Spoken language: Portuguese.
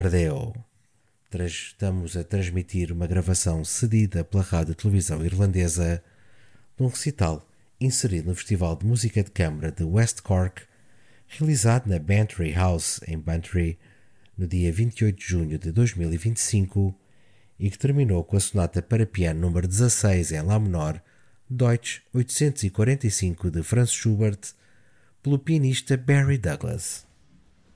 Ardeo. Estamos a transmitir uma gravação cedida pela Rádio Televisão Irlandesa de um recital inserido no Festival de Música de Câmara de West Cork, realizado na Bantry House, em Bantry, no dia 28 de junho de 2025 e que terminou com a sonata para piano número 16 em Lá menor, Deutsch 845 de Franz Schubert, pelo pianista Barry Douglas.